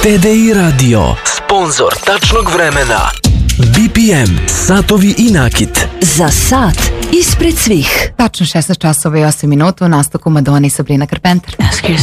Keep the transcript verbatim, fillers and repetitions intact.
T D I Radio, sponzor tačnog vremena. B P M, satovi i nakit. Za sat ispred svih. Tačno šesnaest časova i osam minuta u nastavku Madonna i Sabrina Carpenter.